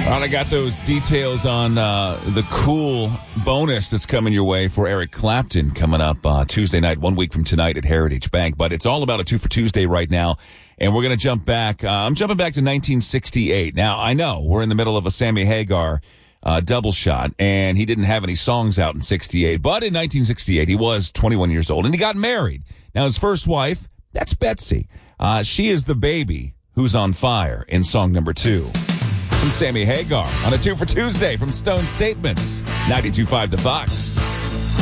All right, I got those details on the cool bonus that's coming your way for Eric Clapton coming up Tuesday night, 1 week from tonight at Heritage Bank. But it's all about a 2 for Tuesday right now, and we're going to jump back. I'm jumping back to 1968. Now, I know we're in the middle of a Sammy Hagar double shot, and he didn't have any songs out in 68. But in 1968, he was 21 years old, and he got married. Now, his first wife, that's Betsy. She is the baby who's on fire in song number 2. From Sammy Hagar on a 2 for Tuesday from Stone Statements, 92.5 The Fox.